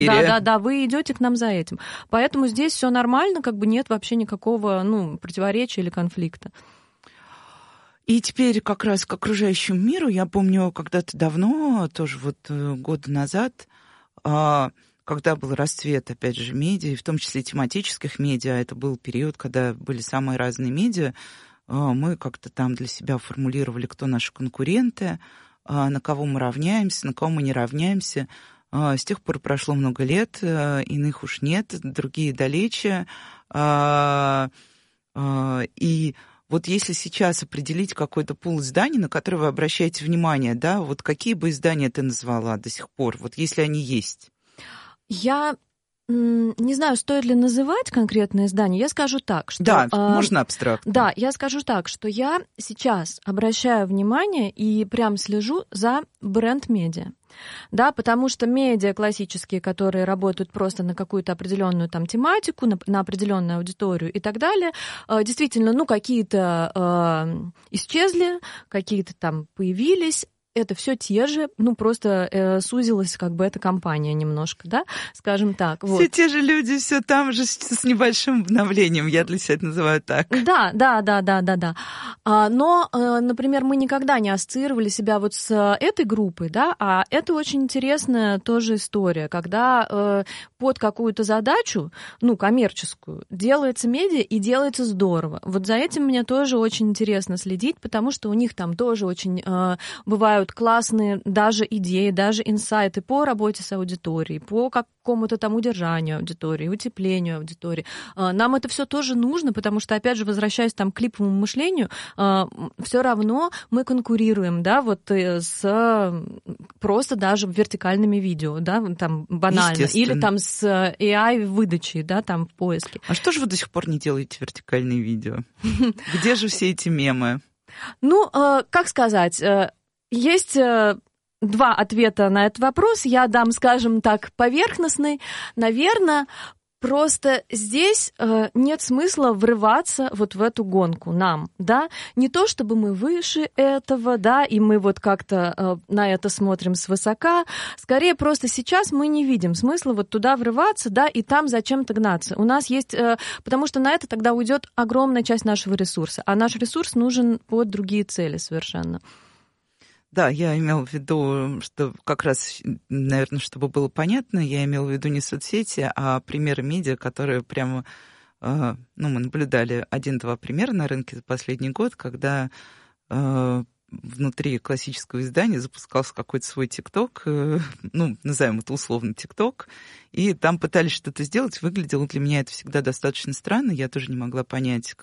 Да, вы идете к нам за этим. Поэтому здесь все нормально, как бы нет вообще никакого, противоречия или конфликта. И теперь как раз к окружающему миру. Я помню, когда-то давно, тоже года назад, когда был расцвет, опять же, медиа, в том числе тематических медиа, это был период, когда были самые разные медиа, мы как-то там для себя формулировали, кто наши конкуренты, на кого мы равняемся, на кого мы не равняемся. С тех пор прошло много лет, иных уж нет, другие далече. И вот если сейчас определить какой-то пул изданий, на которые вы обращаете внимание, да, вот какие бы издания ты назвала до сих пор, вот если они есть? Я не знаю, стоит ли называть конкретное издание. Я скажу так, что... Да, можно абстрактно. Да, я скажу так, что я сейчас обращаю внимание и прям слежу за бренд-медиа. Да, потому что медиа классические, которые работают просто на какую-то определенную там тематику, на определенную аудиторию и так далее, действительно, какие-то исчезли, какие-то там появились. Это все те же, просто сузилась как бы эта компания немножко, да, скажем так. Все те же люди, все там же с небольшим обновлением, я для себя это называю так. Да. Но, например, мы никогда не ассоциировали себя вот с этой группой, да, а это очень интересная тоже история, когда под какую-то задачу, коммерческую, делается медиа и делается здорово. Вот за этим мне тоже очень интересно следить, потому что у них там тоже очень бывают классные даже идеи, даже инсайты по работе с аудиторией, по какому-то там удержанию аудитории, утеплению аудитории. Нам это все тоже нужно, потому что, опять же, возвращаясь там к клиповому мышлению, все равно мы конкурируем, да, с просто даже вертикальными видео, да, там банально, или там с AI-выдачей, да, там в поиске. А что же вы до сих пор не делаете вертикальные видео? Где же все эти мемы? Как сказать... Есть два ответа на этот вопрос. Я дам, скажем так, поверхностный. Наверное, просто здесь нет смысла врываться вот в эту гонку нам, да. Не то, чтобы мы выше этого, да, и мы вот как-то на это смотрим свысока. Скорее, просто сейчас мы не видим смысла вот туда врываться, да, и там зачем-то гнаться. У нас есть... Потому что на это тогда уйдет огромная часть нашего ресурса. А наш ресурс нужен под другие цели совершенно. Да, я имела в виду, что как раз, наверное, чтобы было понятно, я имела в виду не соцсети, а примеры медиа, которые прямо... мы наблюдали 1-2 примера на рынке за последний год, когда внутри классического издания запускался какой-то свой ТикТок, назовем это условно ТикТок, и там пытались что-то сделать. Выглядело для меня это всегда достаточно странно. Я тоже не могла понять,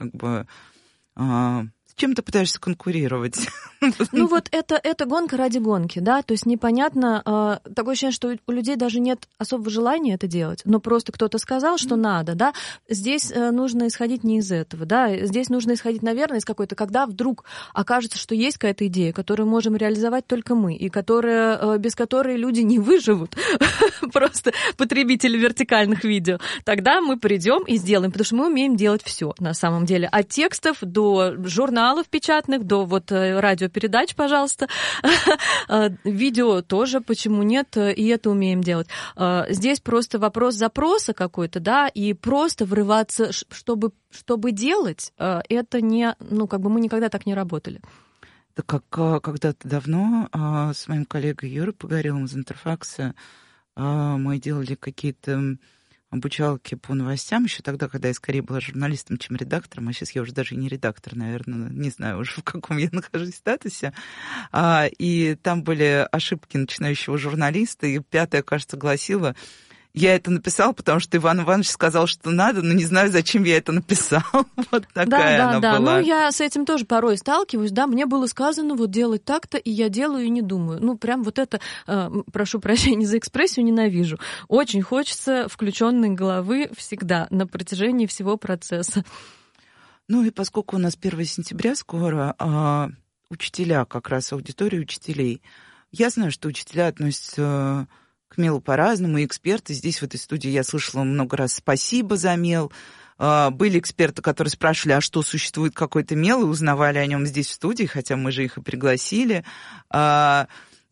чем ты пытаешься конкурировать? Это гонка ради гонки, да, то есть непонятно, такое ощущение, что у людей даже нет особого желания это делать, но просто кто-то сказал, что надо, да, здесь нужно исходить не из этого, да, здесь нужно исходить, наверное, из какой-то, когда вдруг окажется, что есть какая-то идея, которую можем реализовать только мы, и без которой люди не выживут, просто потребители вертикальных видео, тогда мы придем и сделаем, потому что мы умеем делать все на самом деле, от текстов до журналов печатных, до радиопередач, пожалуйста. Видео тоже, почему нет, и это умеем делать. Здесь просто вопрос запроса какой-то, да, и просто врываться, чтобы делать, это не, мы никогда так не работали. Это как когда-то давно с моим коллегой Юрой Погорелым из Интерфакса мы делали какие-то обучалки по новостям еще тогда, когда я скорее была журналистом, чем редактором, а сейчас я уже даже и не редактор, наверное, не знаю уже, в каком я нахожусь статусе. И там были ошибки начинающего журналиста, и 5-я, кажется, гласила: я это написал, потому что Иван Иванович сказал, что надо, но не знаю, зачем я это написал. Вот такая она была. Я с этим тоже порой сталкиваюсь, да, мне было сказано вот делать так-то, и я делаю и не думаю. Прям вот это, прошу прощения за экспрессию, ненавижу. Очень хочется включенной головы всегда, на протяжении всего процесса. И поскольку у нас 1 сентября скоро, учителя, как раз аудитория учителей, я знаю, что учителя относятся к мелу по-разному, и эксперты здесь, в этой студии, я слышала много раз спасибо за мел. Были эксперты, которые спрашивали, а что, существует какой-то мел, и узнавали о нем здесь в студии, хотя мы же их и пригласили.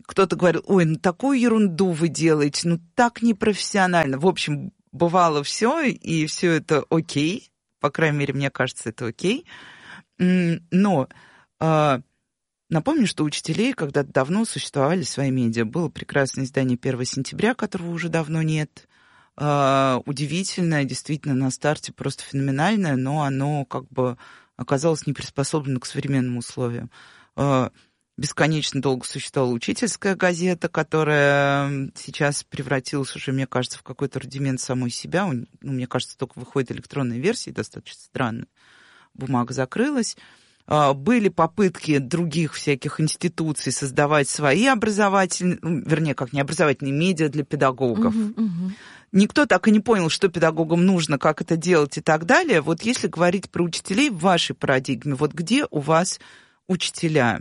кто-то говорил, ой, ну такую ерунду вы делаете, ну так непрофессионально. В общем, бывало все, и все это окей. По крайней мере, мне кажется, это окей. Но напомню, что у учителей когда-то давно существовали свои медиа. Было прекрасное издание «1 сентября», которого уже давно нет. Удивительное, действительно, на старте просто феноменальное, но оно как бы оказалось не приспособлено к современным условиям. Бесконечно долго существовала «Учительская газета», которая сейчас превратилась уже, мне кажется, в какой-то рудимент самой себя. Ну, мне кажется, только выходит электронная версия, достаточно странная. Бумага закрылась. Были попытки других всяких институций создавать свои образовательные, вернее, как не образовательные, медиа для педагогов. Никто так и не понял, что педагогам нужно, как это делать и так далее. Вот если говорить про учителей в вашей парадигме, вот где у вас учителя?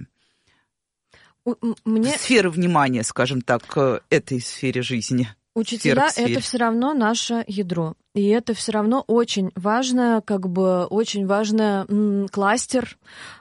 Сфера внимания, скажем так, к этой сфере жизни. Учителя — это все равно наше ядро. И это все равно очень важно, очень важный кластер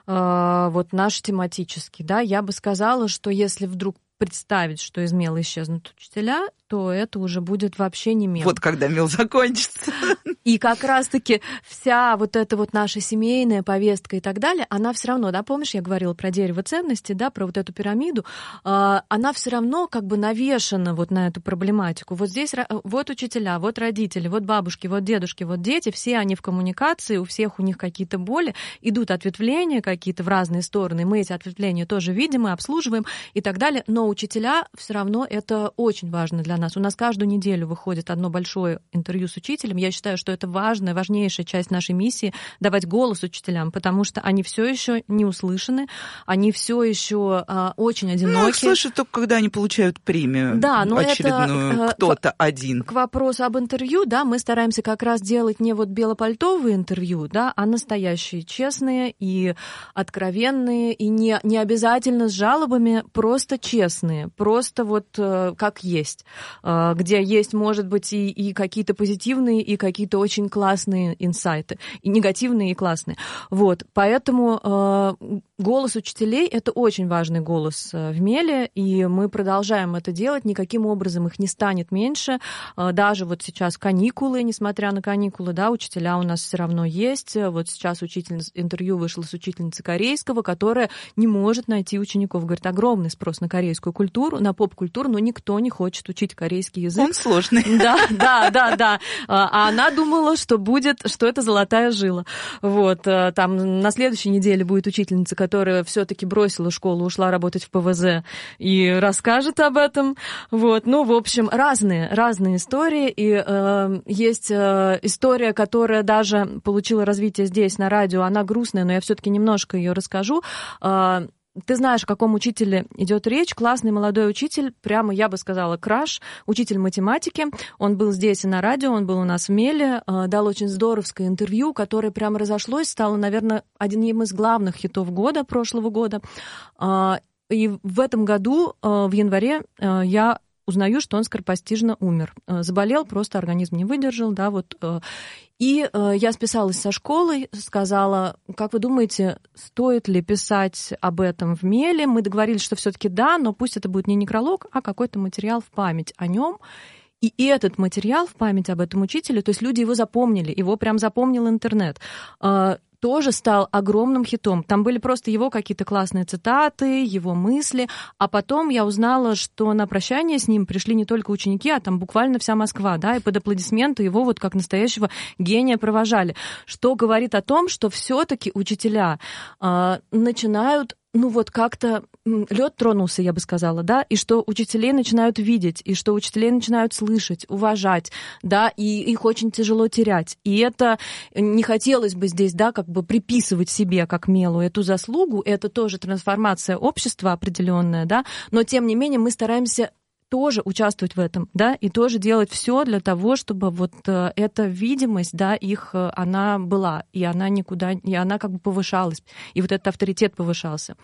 вот наш тематический. Да? Я бы сказала, что если вдруг представить, что из мела исчезнут учителя, то это уже будет вообще не мел. Вот когда мел закончится. И как раз-таки вся вот эта вот наша семейная повестка и так далее, она все равно, да, помнишь, я говорила про дерево ценностей, да, про вот эту пирамиду, она все равно как бы навешана вот на эту проблематику. Вот здесь вот учителя, вот родители, вот бабушки, вот дедушки, вот дети, все они в коммуникации, у всех у них какие-то боли, идут ответвления какие-то в разные стороны, мы эти ответвления тоже видим, мы обслуживаем и так далее, но учителя все равно это очень важно для нас. У нас каждую неделю выходит одно большое интервью с учителем. Я считаю, что это важнейшая часть нашей миссии — давать голос учителям, потому что они все еще не услышаны, они все еще очень одиноки. Ну, их слышат только, когда они получают премию, да, но очередную, кто-то один. К вопросу об интервью, да, мы стараемся как раз делать не вот белопальтовые интервью, да, а настоящие, честные и откровенные, и не обязательно с жалобами, просто честные, просто вот как есть, где есть, может быть, и какие-то позитивные, и какие-то очень классные инсайты, и негативные, и классные. Вот, поэтому голос учителей — это очень важный голос в меле, и мы продолжаем это делать, никаким образом их не станет меньше. Даже вот сейчас каникулы, несмотря на каникулы, да, учителя у нас все равно есть. Вот сейчас интервью вышло с учительницей корейского, которая не может найти учеников. Говорит, огромный спрос на корейскую культуру, на поп-культуру, но никто не хочет учить корейский язык. Он сложный. Да. А она думала, что это золотая жила. Вот, там на следующей неделе будет учительница, которая все-таки бросила школу, ушла работать в ПВЗ и расскажет об этом. Вот, ну, в общем, разные истории. И есть история, которая даже получила развитие здесь, на радио. Она грустная, но я все-таки немножко ее расскажу. Ты знаешь, о каком учителе идет речь. Классный молодой учитель, прямо, я бы сказала, краш, учитель математики. Он был здесь и на радио, он был у нас в Меле, дал очень здоровское интервью, которое прямо разошлось, стало, наверное, одним из главных хитов прошлого года. И в этом году, в январе, я узнаю, что он скоропостижно умер. Заболел, просто организм не выдержал, да, вот. И я списалась со школой, сказала, как вы думаете, стоит ли писать об этом в Меле? Мы договорились, что все-таки да, но пусть это будет не некролог, а какой-то материал в память о нем. И этот материал в память об этом учителе, то есть люди его запомнили, его прям запомнил интернет, тоже стал огромным хитом. Там были просто его какие-то классные цитаты, его мысли. А потом я узнала, что на прощание с ним пришли не только ученики, а там буквально вся Москва, да, и под аплодисменты его вот как настоящего гения провожали. Что говорит о том, что все-таки учителя начинают, ну вот как-то лед тронулся, я бы сказала, да, и что учителей начинают видеть, и что учителей начинают слышать, уважать, да, и их очень тяжело терять. И это не хотелось бы здесь, да, как бы приписывать себе, как Мелу, эту заслугу, это тоже трансформация общества определенная, да, но тем не менее мы стараемся тоже участвовать в этом, да, и тоже делать все для того, чтобы вот эта видимость, да, она была, и она как бы повышалась, и вот этот авторитет повышался.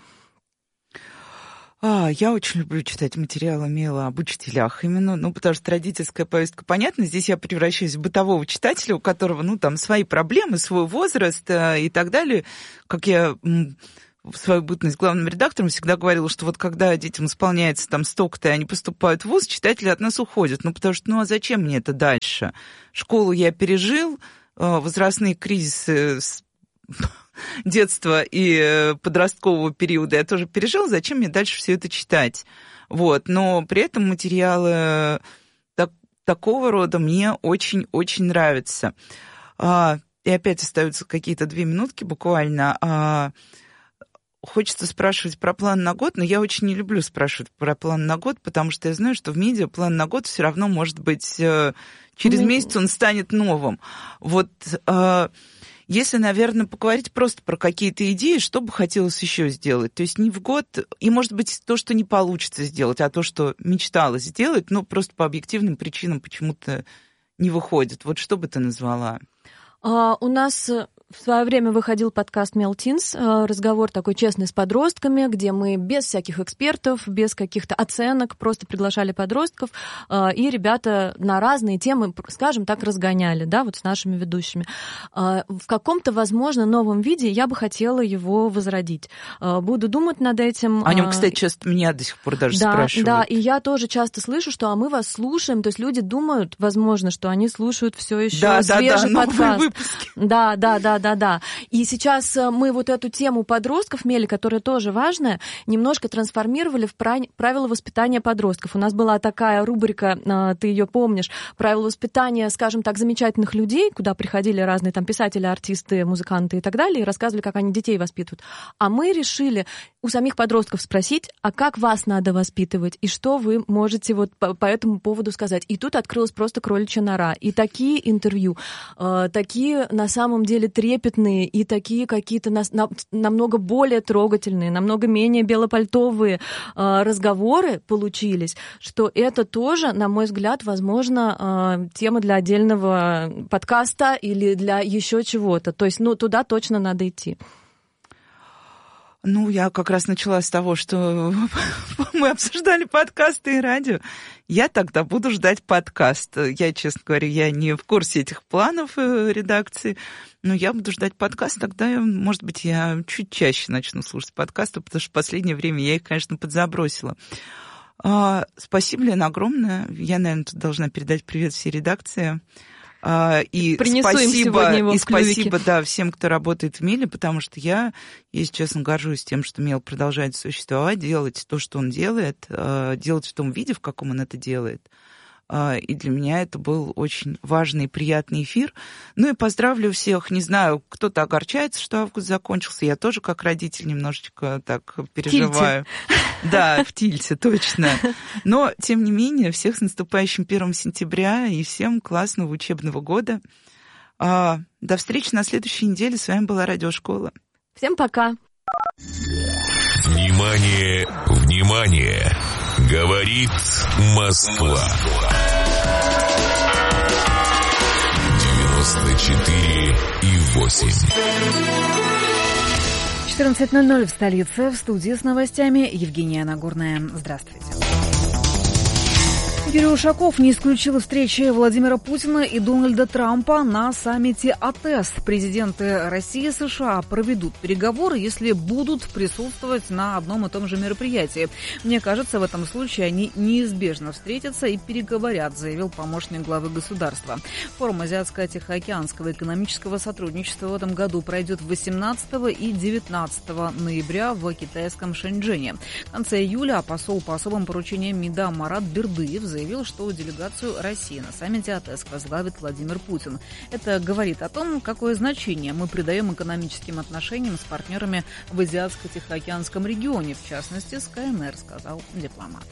Я очень люблю читать материалы Мела об учителях именно, ну, потому что родительская повестка понятна. Здесь я превращаюсь в бытового читателя, у которого, ну, там, свои проблемы, свой возраст и так далее. Как я в свою бытность главным редактором всегда говорила, что вот когда детям исполняется там столько-то, и они поступают в вуз, читатели от нас уходят. Ну, потому что, а зачем мне это дальше? Школу я пережил, возрастные кризисы детства и подросткового периода я тоже пережил, зачем мне дальше все это читать? Вот. Но при этом материалы такого рода мне очень-очень нравятся. И опять остаются какие-то 2 минутки буквально. Хочется спрашивать про план на год, но я очень не люблю спрашивать про план на год, потому что я знаю, что в медиа план на год все равно, может быть, через месяц он станет новым. Вот если, наверное, поговорить просто про какие-то идеи, что бы хотелось еще сделать. То есть не в год, и, может быть, то, что не получится сделать, а то, что мечталось сделать, но просто по объективным причинам почему-то не выходит. Вот что бы ты назвала? У нас в свое время выходил подкаст «Мелтинс», разговор такой честный с подростками, где мы без всяких экспертов, без каких-то оценок просто приглашали подростков, и ребята на разные темы, скажем так, разгоняли, да, вот с нашими ведущими. В каком-то, возможно, новом виде я бы хотела его возродить. Буду думать над этим. О нем, кстати, часто меня до сих пор даже спрашивают. Да, и я тоже часто слышу, что мы вас слушаем, то есть люди думают, возможно, что они слушают все еще свежий подкаст. Выпуски. Да. И сейчас мы вот эту тему подростков, Мели, которая тоже важная, немножко трансформировали в правила воспитания подростков. У нас была такая рубрика, ты ее помнишь, правила воспитания, скажем так, замечательных людей, куда приходили разные там писатели, артисты, музыканты и так далее, и рассказывали, как они детей воспитывают. А мы решили у самих подростков спросить, а как вас надо воспитывать, и что вы можете вот по этому поводу сказать. И тут открылась просто кроличья нора. И такие интервью, такие на самом деле трепетные, и такие какие-то намного более трогательные, намного менее белопальтовые разговоры получились, что это тоже, на мой взгляд, возможно, тема для отдельного подкаста или для еще чего-то. То есть, туда точно надо идти. Я как раз начала с того, что мы обсуждали подкасты и радио. Я тогда буду ждать подкаст. Я, честно говоря, я не в курсе этих планов редакции, но я буду ждать подкаст. Тогда, может быть, я чуть чаще начну слушать подкасты, потому что в последнее время я их, конечно, подзабросила. Спасибо, Лена, огромное. Я, наверное, тут должна передать привет всей редакции. И спасибо, да, всем, кто работает в Меле, потому что я, если честно, горжусь тем, что Мел продолжает существовать, делать то, что он делает, делать в том виде, в каком он это делает. И для меня это был очень важный и приятный эфир. И поздравлю всех. Не знаю, кто-то огорчается, что август закончился. Я тоже, как родитель, немножечко так переживаю. Да, в тильте, точно. Но, тем не менее, всех с наступающим 1 сентября и всем классного учебного года. До встречи на следующей неделе. С вами была Радиошкола. Всем пока. Внимание, внимание! Говорит Москва. 94,8. 14:00 в столице. В студии с новостями Евгения Нагорная. Здравствуйте. Юрий Ушаков не исключил встречи Владимира Путина и Дональда Трампа на саммите АТЭС. Президенты России и США проведут переговоры, если будут присутствовать на одном и том же мероприятии. Мне кажется, в этом случае они неизбежно встретятся и переговорят, заявил помощник главы государства. Форум Азиатско-Тихоокеанского экономического сотрудничества в этом году пройдет 18 и 19 ноября в китайском Шэньчжэне. В конце июля посол по особым поручениям МИДа Марат Бердыев заявил, что делегацию России на саммите АТЭС возглавит Владимир Путин. Это говорит о том, какое значение мы придаем экономическим отношениям с партнерами в Азиатско-Тихоокеанском регионе, в частности, с КНР, сказал дипломат.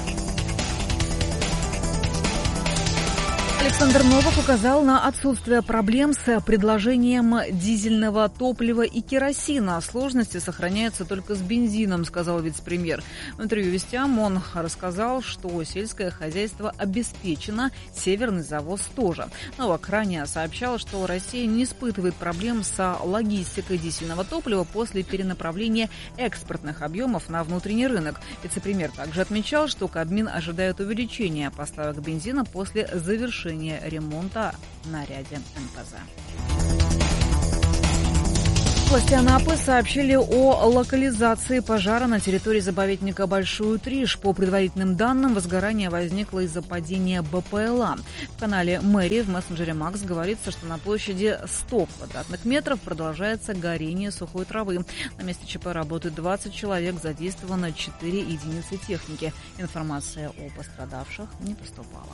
Александр Новак указал на отсутствие проблем с предложением дизельного топлива и керосина. Сложности сохраняются только с бензином, сказал вице-премьер. В интервью «Вестям» он рассказал, что сельское хозяйство обеспечено, северный завоз тоже. Новак ранее сообщал, что Россия не испытывает проблем с логистикой дизельного топлива после перенаправления экспортных объемов на внутренний рынок. Вице-премьер также отмечал, что Кабмин ожидает увеличения поставок бензина после завершения ремонта на ряде НПЗ. Власти Анапы сообщили о локализации пожара на территории заповедника Большую Триш. По предварительным данным, возгорание возникло из-за падения БПЛА. В канале мэрии в мессенджере Макс говорится, что на площади 100 квадратных метров продолжается горение сухой травы. На месте ЧП работают 20 человек, задействовано 4 единицы техники. Информация о пострадавших не поступала.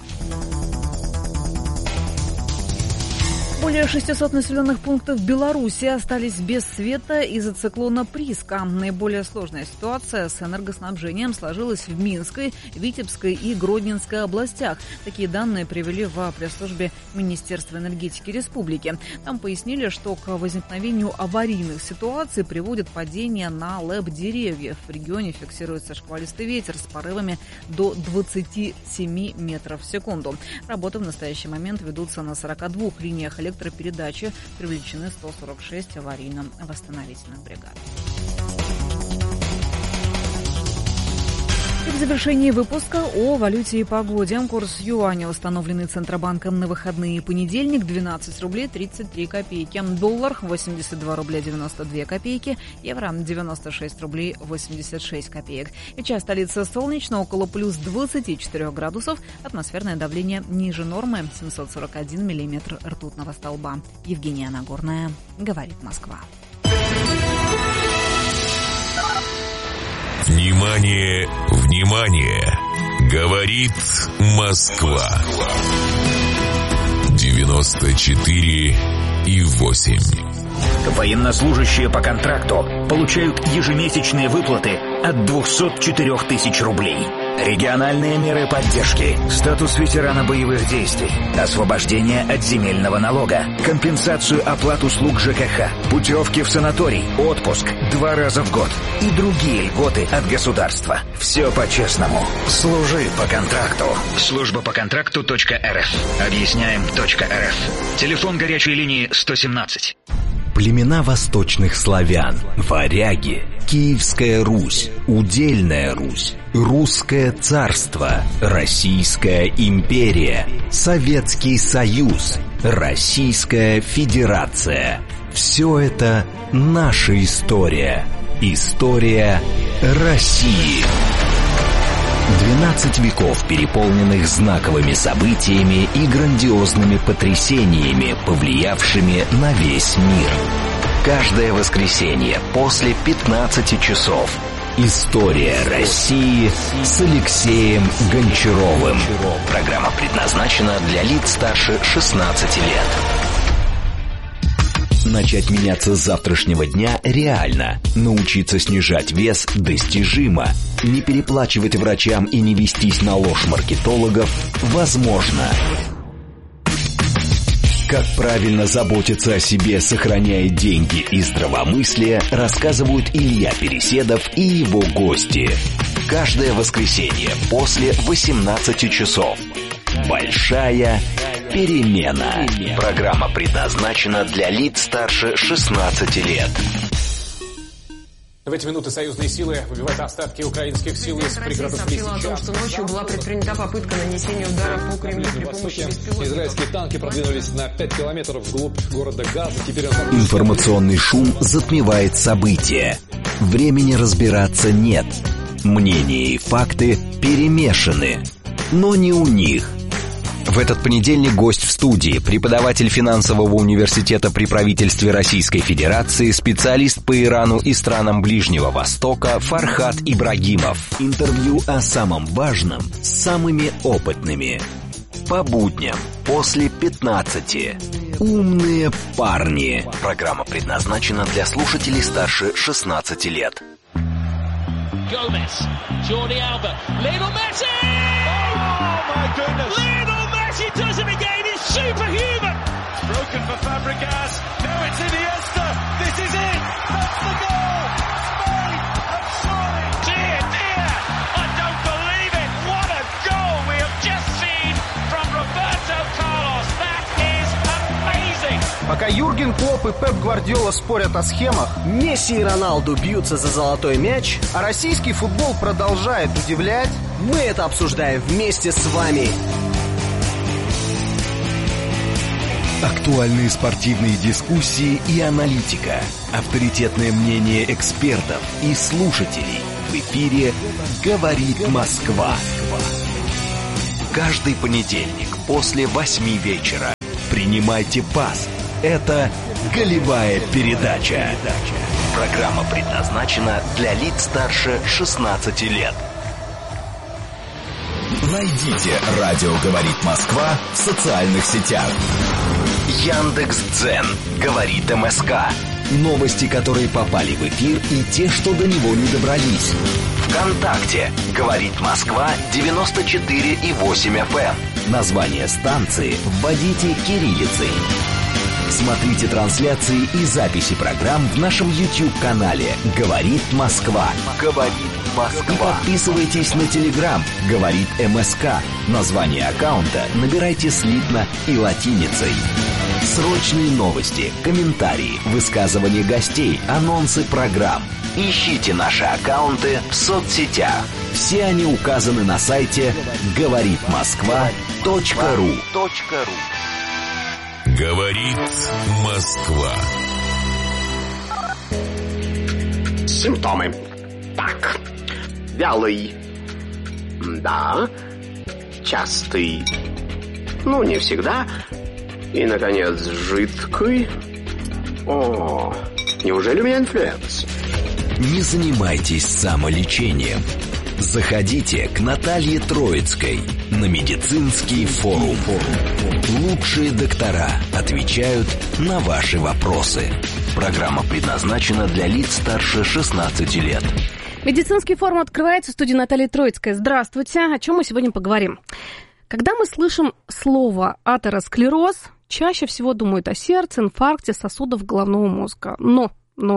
Более 600 населенных пунктов Беларуси остались без света из-за циклона Приска. Наиболее сложная ситуация с энергоснабжением сложилась в Минской, Витебской и Гродненской областях. Такие данные привели в пресс-службе Министерства энергетики республики. Там пояснили, что к возникновению аварийных ситуаций приводит падение на лэп деревьев. В регионе фиксируется шквалистый ветер с порывами до 27 метров в секунду. Работы в настоящий момент ведутся на 42 линиях электропередачи, привлечены 146 аварийно-восстановительных бригад. И в завершении выпуска о валюте и погоде. Курс юаня, установленный Центробанком на выходные и понедельник, 12 рублей 33 копейки. Доллар 82 рубля 92 копейки. Евро 96 рублей 86 копеек. Сейчас столица солнечно, около плюс 24 градусов. Атмосферное давление ниже нормы, 741 миллиметр ртутного столба. Евгения Нагорная, говорит Москва. Внимание, внимание! Говорит Москва. 94,8. Военнослужащие по контракту получают ежемесячные выплаты от 204 тысяч рублей. Региональные меры поддержки, статус ветерана боевых действий, освобождение от земельного налога, компенсацию оплат услуг ЖКХ, путевки в санаторий, отпуск 2 раза в год и другие льготы от государства. Все по-честному. Служи по контракту. Служба по контракту.рф. Объясняем.рф. Телефон горячей линии 117. Племена восточных славян, варяги, Киевская Русь, Удельная Русь, Русское царство, Российская империя, Советский Союз, Российская Федерация. Все это наша история. История России. 12 веков, переполненных знаковыми событиями и грандиозными потрясениями, повлиявшими на весь мир. Каждое воскресенье после 15 часов. История России с Алексеем Гончаровым. Программа предназначена для лиц старше 16 лет. Начать меняться с завтрашнего дня реально. Научиться снижать вес достижимо. Не переплачивать врачам и не вестись на ложь маркетологов возможно. Как правильно заботиться о себе, сохраняя деньги и здравомыслие, рассказывают Илья Переседов и его гости. Каждое воскресенье после 18 часов. Большая перемена. Программа предназначена для лиц старше 16 лет. В эти минуты союзные силы выбивают остатки украинских сил из пригородов Лисичанска. Россия сообщила о том, что ночью была предпринята попытка нанесения удара по Кремлю при помощи беспилотников. Израильские танки продвинулись на 5 километров вглубь города Газа. Теперь Информационный шум затмевает события. Времени разбираться нет. Мнения и факты перемешаны. Но не у них. В этот понедельник гость в студии, преподаватель финансового университета при правительстве Российской Федерации, специалист по Ирану и странам Ближнего Востока Фархад Ибрагимов. Интервью о самом важном с самыми опытными. По будням после 15. Умные парни. Программа предназначена для слушателей старше 16 лет. Gomez, Jordi Alba, Lionel Messi! Oh my goodness! Lionel Messi does it again, he's superhuman! It's broken for Fabregas, now it's Iniesta, this is it! That's the goal! Spain have surely! Dear, dear! I don't believe it! What a goal we have just seen from Roberto Carlos! That is amazing! Пока Юрген Клопп и Пеп Гвардиола спорят о схемах, Месси и Роналду бьются за золотой мяч, а российский футбол продолжает удивлять, мы это обсуждаем вместе с вами. Актуальные спортивные дискуссии и аналитика. Авторитетное мнение экспертов и слушателей. В эфире «Говорит Москва». Каждый понедельник после 8 вечера. Принимайте пас. Это «Голевая передача». Программа предназначена для лиц старше 16 лет. Найдите «Радио говорит Москва» в социальных сетях. Яндекс.Дзен говорит МСК. Новости, которые попали в эфир, и те, что до него не добрались. ВКонтакте говорит Москва 94,8 FM. Название станции вводите кириллицей. Смотрите трансляции и записи программ в нашем YouTube-канале «Говорит Москва». «Говорит Москва». И подписывайтесь на Telegram «Говорит МСК». Название аккаунта набирайте слитно и латиницей. Срочные новости, комментарии, высказывания гостей, анонсы программ. Ищите наши аккаунты в соцсетях. Все они указаны на сайте говоритmoskva.ru. Говорит Москва. Симптомы. Так. Вялый. Да. Частый. Ну, не всегда. И, наконец, жидкий. О, неужели у меня инфлюенс? Не занимайтесь самолечением. Заходите к Наталье Троицкой на медицинский форум. Лучшие доктора отвечают на ваши вопросы. Программа предназначена для лиц старше 16 лет. Медицинский форум открывается в студии Натальи Троицкой. Здравствуйте. О чем мы сегодня поговорим? Когда мы слышим слово атеросклероз, чаще всего думают о сердце, инфаркте сосудов головного мозга. Но.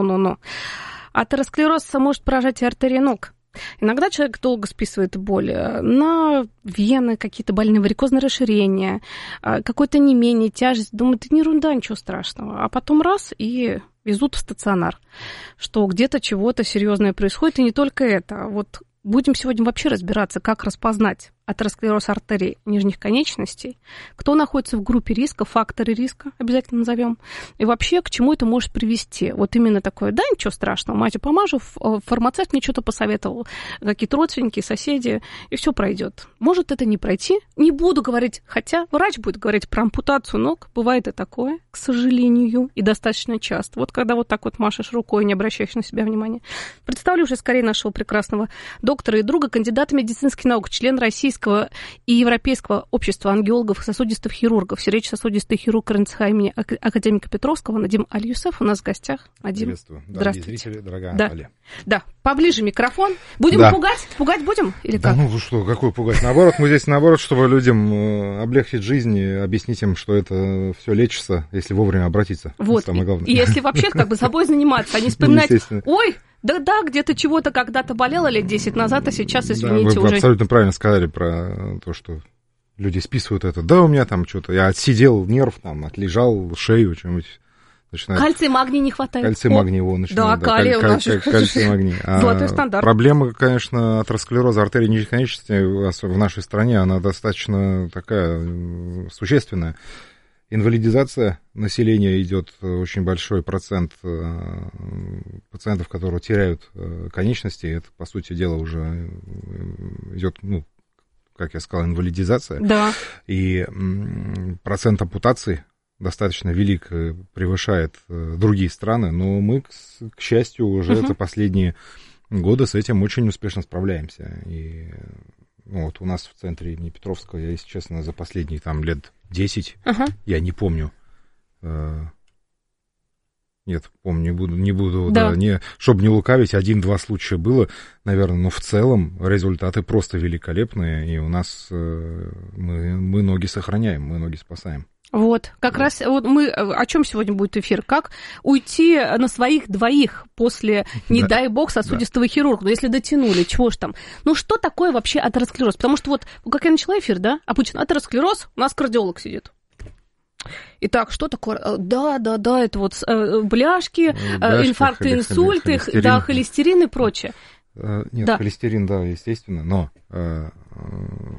Атеросклероз может поражать и артерии ног. Иногда человек долго списывает боль на вены, какие-то больные, варикозное расширение, какое-то онемение, тяжесть. Думает, это ерунда, ничего страшного. А потом раз и везут в стационар, что где-то чего-то серьезное происходит. И не только это. Вот будем сегодня вообще разбираться, как распознать атеросклероз артерий нижних конечностей, кто находится в группе риска, факторы риска обязательно назовем, и вообще к чему это может привести. Вот именно такое, да, ничего страшного, мазью помажу, фармацевт мне что-то посоветовал, какие-то родственники, соседи, и все пройдет. Может это не пройти, не буду говорить, хотя врач будет говорить про ампутацию ног, бывает и такое, к сожалению, и достаточно часто. Вот когда вот так вот машешь рукой, не обращаешь на себя внимания. Представлю уже скорее нашего прекрасного доктора и друга, кандидата медицинских наук, член Российского и Европейского общества ангиологов и сосудистых хирургов, сердечно-сосудистый хирург РНЦХ имени академика Петровского Надим Аль-Юсеф у нас в гостях. Надим, приветствую. Здравствуйте. Да, зрители, дорогая да. Али. Да, поближе микрофон. Будем пугать? Пугать будем? Или как? Да ну что, какой пугать? Наоборот, мы здесь наоборот, чтобы людям облегчить жизнь и объяснить им, что это все лечится, если вовремя обратиться. Вот, самое главное. И если вообще как бы собой заниматься, а не вспоминать, ой, да, где-то чего-то когда-то болело лет 10 назад, а сейчас, извините, вы уже... абсолютно правильно сказали про то, что люди списывают это. Да, у меня там что-то, я отсидел нерв, там, отлежал шею, что-нибудь. Начинает... Кальция, магний не хватает. Кальция, магний его начинает. Да, калий у нас. Кальция, магний. Золотой стандарт. Проблема, конечно, атеросклероза артерий нижних конечностей в нашей стране, она достаточно такая существенная. Инвалидизация населения идет, очень большой процент пациентов, которые теряют конечности. Это, по сути дела, уже идет, ну, как я сказал, инвалидизация. Да. И процент ампутаций достаточно велик, превышает другие страны, но мы, к счастью, уже за последние годы с этим очень успешно справляемся. И ну, вот у нас в центре имени Петровского, я, если честно, за последние там лет 10, я не помню. Нет, помню, не буду, да. Чтобы не лукавить, 1-2 случая было, наверное, но в целом результаты просто великолепные, и у нас мы ноги сохраняем, мы ноги спасаем. Вот, как раз вот мы, о чем сегодня будет эфир? Как уйти на своих двоих после, не дай бог, сосудистого хирурга? Ну, если дотянули, чего ж там? Ну, что такое вообще атеросклероз? Потому что вот, как я начала эфир, да, обычно атеросклероз, у нас кардиолог сидит. Итак, что такое? Да, это вот бляшки, инфаркты, инсульты, да, холестерин и прочее. Нет, да. холестерин, да, естественно, но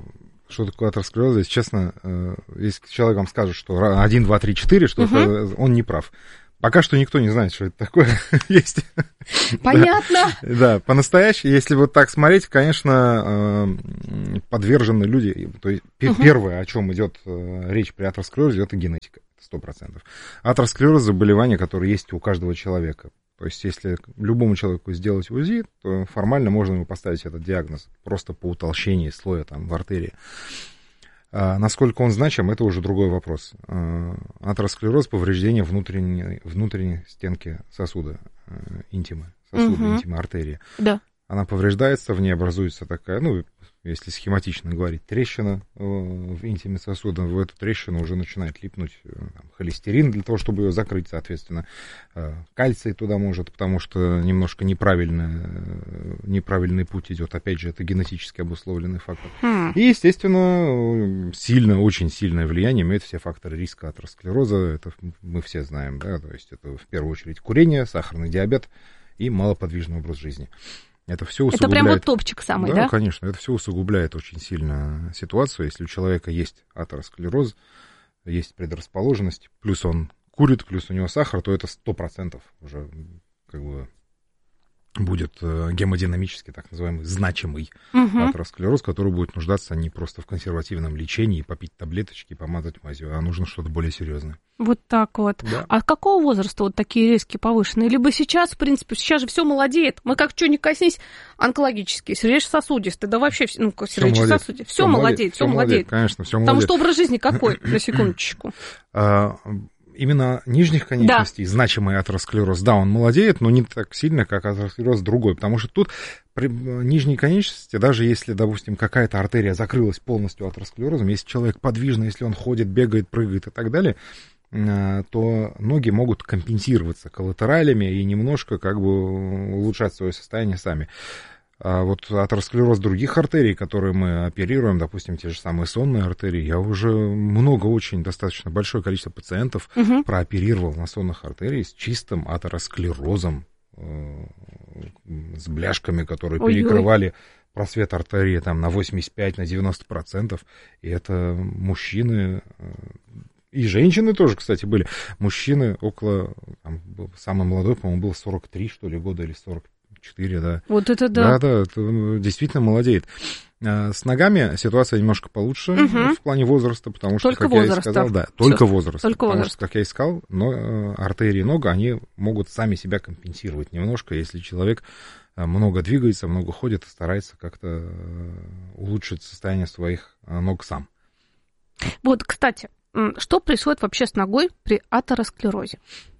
что такое атеросклероз, если честно, если человек вам скажет, что 1, 2, 3, 4, что это, он не прав. Пока что никто не знает, что это такое есть. Понятно. Да, по-настоящему, если вот так смотреть, конечно, подвержены люди. То есть первое, о чем идет речь при атеросклерозе, это генетика, 100%. Атеросклероз — заболевание, которое есть у каждого человека. То есть если любому человеку сделать УЗИ, то формально можно ему поставить этот диагноз просто по утолщению слоя там в артерии. Насколько он значим, это уже другой вопрос. Атеросклероз — повреждение внутренней стенки сосуда, интимы, интимы артерии. Да. Она повреждается, в ней образуется такая, ну, если схематично говорить, трещина в интиме сосуда. В эту трещину уже начинает липнуть там, холестерин для того, чтобы ее закрыть, соответственно. Кальций туда может, потому что немножко неправильный путь идет. Опять же, это генетически обусловленный фактор. И, естественно, очень сильное влияние имеют все факторы риска атеросклероза. Это мы все знаем, да, то есть это в первую очередь курение, сахарный диабет и малоподвижный образ жизни. Это все усугубляет... Это прям вот топчик самый, да? Да, конечно. Это все усугубляет очень сильно ситуацию. Если у человека есть атеросклероз, есть предрасположенность, плюс он курит, плюс у него сахар, то это 100% уже как бы будет гемодинамически, так называемый, значимый атеросклероз, который будет нуждаться не просто в консервативном лечении, попить таблеточки, помазать мазью, а нужно что-то более серьезное. Вот так вот. Да. А какого возраста вот такие риски повышенные? Либо сейчас, в принципе, сейчас же все молодеет. Мы как что ни коснись, онкологические, сердечно-сосудистые, да вообще, ну, сердечно-сосудистые. Все молодеет, все молодеет. Конечно, все молодеет. Потому что образ жизни какой, на секундочку? Именно нижних конечностей, значимый атеросклероз, да, он молодеет, но не так сильно, как атеросклероз другой, потому что тут при нижней конечности, даже если, допустим, какая-то артерия закрылась полностью атеросклерозом, если человек подвижный, если он ходит, бегает, прыгает и так далее, то ноги могут компенсироваться коллатералями и немножко как бы улучшать свое состояние сами. А вот атеросклероз других артерий, которые мы оперируем, допустим, те же самые сонные артерии, я уже очень достаточно большое количество пациентов прооперировал на сонных артериях с чистым атеросклерозом, с бляшками, которые перекрывали просвет артерии там, на 85-90%. И это мужчины... И женщины тоже, кстати, были. Мужчины около... Там, самый молодой, по-моему, был 43, что ли, года или 44, да. Вот это да. Да, это действительно молодеет. С ногами ситуация немножко получше в плане возраста, потому что, только как я и сказал, да, только возраст. Потому что, как я и сказал, но артерии ног, они могут сами себя компенсировать немножко, если человек много двигается, много ходит и старается как-то улучшить состояние своих ног сам. Вот, кстати, что происходит вообще с ногой при атеросклерозе?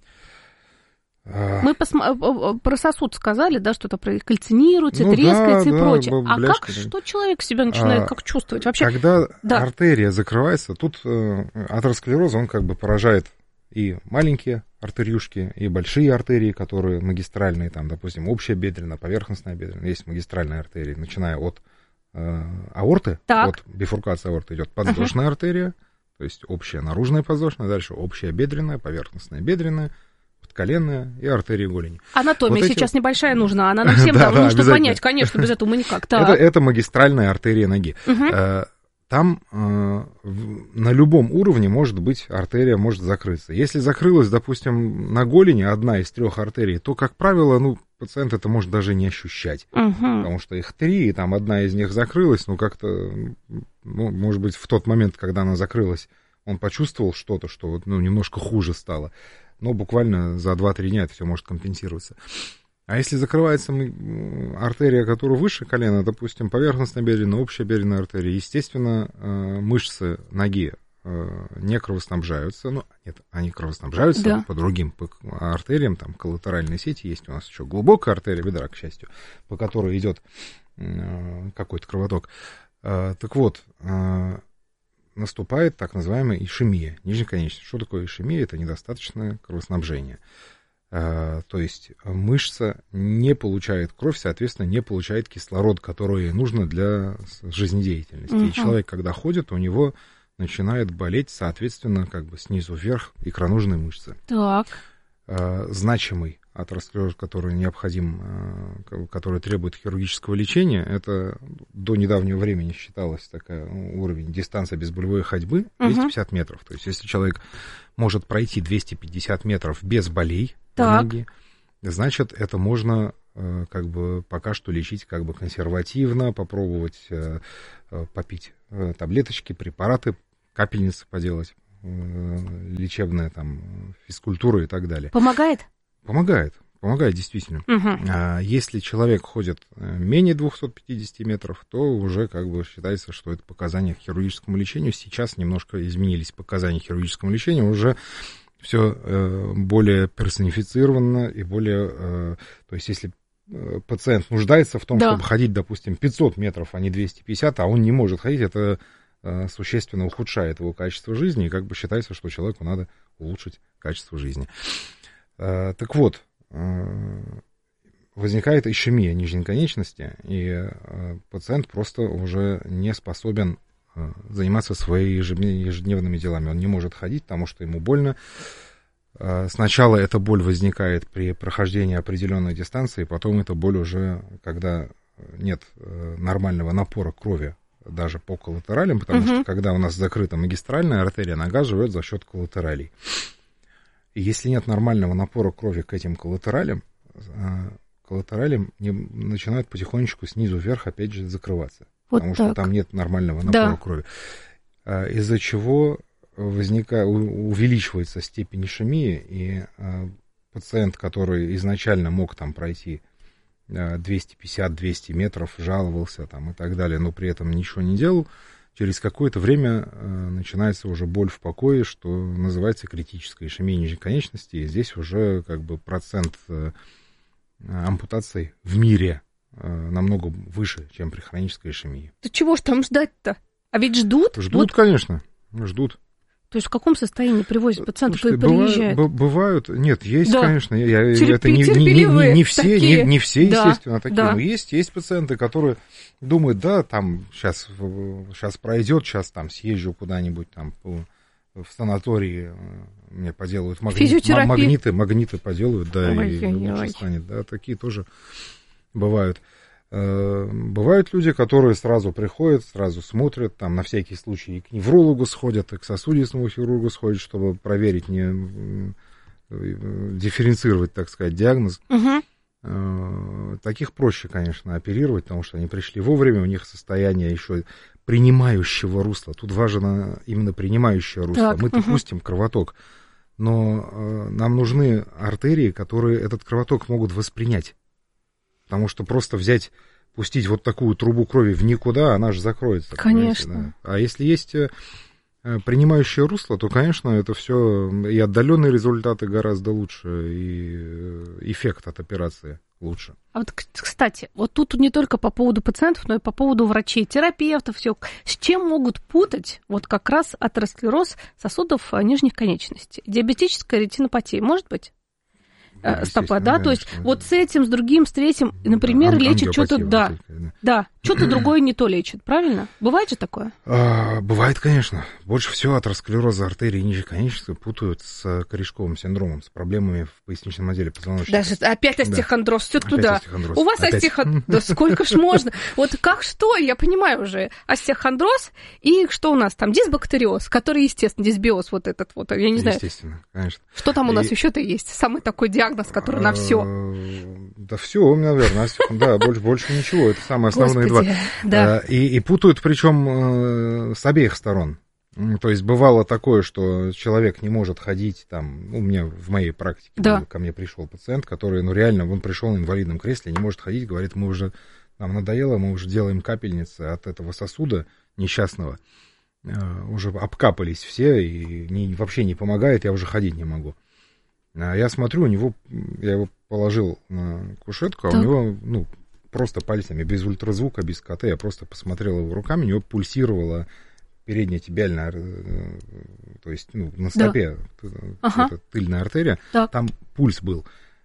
Мы про сосуд сказали, да, что-то кальцинируется, трескается и прочее. А как, что человек себя начинает как чувствовать? Вообще, когда артерия закрывается, тут атеросклероз, он как бы поражает и маленькие артериюшки, и большие артерии, которые магистральные, там, допустим, общая бедренная, поверхностная бедренная. Есть магистральные артерии, начиная от аорты, от бифуркации аорты идет подвздошная артерия, то есть общая наружная подвздошная, дальше общая бедренная, поверхностная бедренная, подколенная и артерия голени. Анатомия вот сейчас небольшая нужна, она нам всем нужно, чтобы понять, конечно, без этого мы никак. Это магистральная артерия ноги. Там на любом уровне может быть артерия, может закрыться. Если закрылась, допустим, на голени одна из 3 артерий, то, как правило, пациент это может даже не ощущать. Потому что их 3, и там одна из них закрылась, как-то, может быть, в тот момент, когда она закрылась, он почувствовал что-то, что немножко хуже стало. Но буквально за 2-3 дня это все может компенсироваться. А если закрывается артерия, которая выше колена, допустим, поверхностно-бедренная, общая бедренная артерия, естественно, мышцы ноги не кровоснабжаются. Нет, они кровоснабжаются по другим артериям, там коллатеральные сети, есть у нас еще глубокая артерия бедра, к счастью, по которой идет какой-то кровоток. Так вот, наступает так называемая ишемия, нижнеконечная. Что такое ишемия? Это недостаточное кровоснабжение. То есть мышца не получает кровь, соответственно, не получает кислород, который ей нужно для жизнедеятельности. И человек, когда ходит, у него начинает болеть, соответственно, как бы снизу вверх икроножные мышцы. Так. Значимый атеросклероз, который необходим, который требует хирургического лечения, это до недавнего времени считалось такой уровень дистанция безболевой ходьбы 250 метров. То есть если человек может пройти 250 метров без болей в ноге, значит, это можно как бы пока что лечить как бы консервативно, попробовать попить таблеточки, препараты, капельницы поделать, лечебная там физкультура и так далее. Помогает? Помогает действительно. Если человек ходит менее 250 метров, то уже как бы считается, что это показания к хирургическому лечению. Сейчас немножко изменились показания к хирургическому лечению, уже все более персонифицировано и более... То есть если пациент нуждается в том, чтобы ходить, допустим, 500 метров, а не 250, а он не может ходить, это существенно ухудшает его качество жизни, и как бы считается, что человеку надо улучшить качество жизни. Так вот, возникает ишемия нижней конечности, и пациент просто уже не способен заниматься своими ежедневными делами. Он не может ходить, потому что ему больно. Сначала эта боль возникает при прохождении определенной дистанции, потом эта боль уже, когда нет нормального напора крови даже по коллатералям, потому что когда у нас закрыта магистральная артерия, нога живет за счет коллатералей. И если нет нормального напора крови к этим коллатералям начинают потихонечку снизу вверх опять же закрываться, потому что там нет нормального напора крови. Из-за чего увеличивается степень ишемии, и пациент, который изначально мог там пройти 250-200 метров, жаловался там и так далее, но при этом ничего не делал, через какое-то время начинается уже боль в покое, что называется критическая ишемия нижней конечности, и здесь уже как бы процент ампутаций в мире намного выше, чем при хронической ишемии. Да чего ж там ждать-то? А ведь ждут? Ждут, конечно, ждут. То есть в каком состоянии привозят пациентов и приезжают? Бывают, нет, есть, конечно, это не все, естественно, такие, но есть пациенты, которые думают, там сейчас пройдет, сейчас там съезжу куда-нибудь там в санатории, мне поделают магниты поделают, и лучше станет, такие тоже бывают. Бывают люди, которые сразу приходят, сразу смотрят, там на всякий случай и к неврологу сходят, и к сосудистому хирургу сходят, чтобы проверить, дифференцировать, так сказать, диагноз. Таких проще, конечно, оперировать, потому что они пришли вовремя, у них состояние еще принимающего русла. Тут важно именно принимающее русло. Мы-то пустим кровоток, но нам нужны артерии, которые этот кровоток могут воспринять. Потому что просто пустить вот такую трубу крови в никуда, она же закроется. Конечно. Да. А если есть принимающее русло, то, конечно, это все и отдаленные результаты гораздо лучше, и эффект от операции лучше. А вот, кстати, вот тут не только по поводу пациентов, но и по поводу врачей, терапевтов, все. С чем могут путать вот как раз атеросклероз сосудов нижних конечностей? Диабетическая ретинопатия, может быть? Стопа, да, то есть вот с этим, с другим, с третьим, например, лечит что-то, что-то другое не то лечит, правильно? Бывает же такое? Бывает, конечно. Больше всего атеросклероза артерии нижней конечности путают с корешковым синдромом, с проблемами в поясничном отделе позвоночника. Даже опять остеохондроз, все туда. У вас остеохондроз, да сколько ж можно? Вот как что, я понимаю уже, остеохондроз, и что у нас там, дисбактериоз, который, естественно, дисбиоз вот этот вот, я не знаю. Естественно, конечно. Что там у нас еще-то есть? Самый такой диагноз, который на все. Да все, наверное, да, больше ничего. Это самые основные два. Да. И путают, причем с обеих сторон. То есть бывало такое, что человек не может ходить там, у меня в моей практике ко мне пришел пациент, который, реально, он пришел на инвалидном кресле, не может ходить, говорит, нам надоело, мы уже делаем капельницы от этого сосуда несчастного, уже обкапались все, и вообще не помогает, я уже ходить не могу. Я смотрю, я его положил на кушетку, а у него, просто пальцами, без ультразвука, без КТ, я просто посмотрел его руками, у него пульсировала передняя тибиальная, то есть, на стопе, тыльная артерия, там пульс был.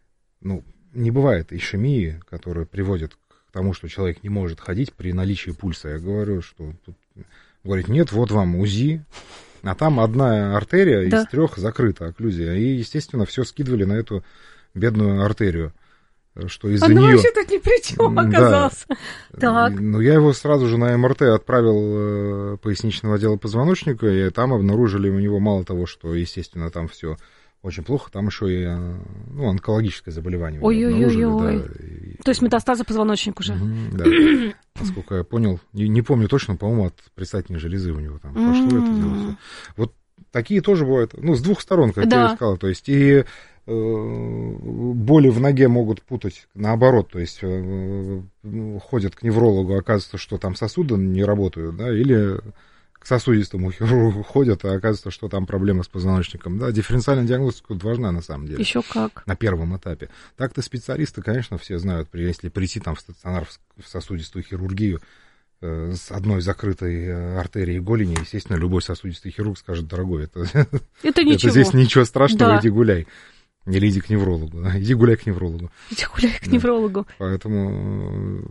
Не бывает ишемии, которая приводит к тому, что человек не может ходить при наличии пульса. Я говорю, что тут, говорит, нет, вот вам УЗИ, а там одна артерия из 3 закрыта, окклюзия. И, естественно, все скидывали на эту бедную артерию, что из-за Она нее... вообще тут ни при чем оказался. Да. Так. Ну, я его сразу же на МРТ отправил поясничного отдела позвоночника, и там обнаружили у него мало того, что, естественно, там все очень плохо, там еще и онкологическое заболевание обнаружили. Да, то есть метастазы позвоночника уже. Да, насколько я понял, не помню точно, по-моему, от предстательной железы у него там пошло это дело все. Вот такие тоже бывают, с двух сторон, как я и сказал, то есть и боли в ноге могут путать наоборот, то есть ходят к неврологу, оказывается, что там сосуды не работают, да, или к сосудистому хирургу ходят, а оказывается, что там проблема с позвоночником. Да, дифференциальная диагностика важна на самом деле. Еще как. На первом этапе. Так-то специалисты, конечно, все знают, если прийти там в стационар в сосудистую хирургию с одной закрытой артерией голени, естественно, любой сосудистый хирург скажет: дорогой, это ничего. Здесь ничего страшного, да. Иди гуляй. Или иди к неврологу. Да? Иди гуляй к неврологу. Иди гуляй к неврологу. Поэтому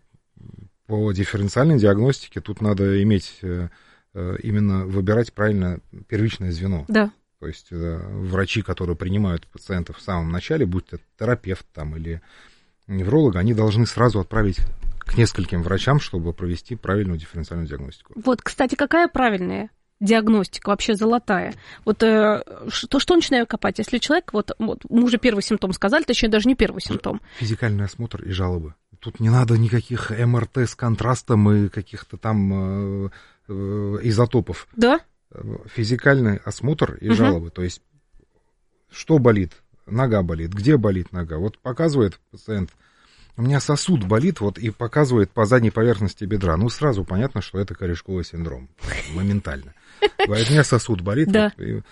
по дифференциальной диагностике тут надо иметь именно выбирать правильно первичное звено. Да. То есть врачи, которые принимают пациентов в самом начале, будь это терапевт там или невролог, они должны сразу отправить к нескольким врачам, чтобы провести правильную дифференциальную диагностику. Вот, кстати, какая правильная диагностика, вообще золотая? Вот что начинаю копать? Если человек, вот мы уже первый симптом сказали, точнее, даже не первый симптом. Физикальный осмотр и жалобы. Тут не надо никаких МРТ с контрастом и каких-то там изотопов. Да? Физикальный осмотр и жалобы. То есть, что болит? Нога болит. Где болит нога? Вот показывает пациент: у меня сосуд болит, вот, и показывает по задней поверхности бедра. Сразу понятно, что это корешковый синдром. Моментально. Говорит: у меня сосуд болит. Да.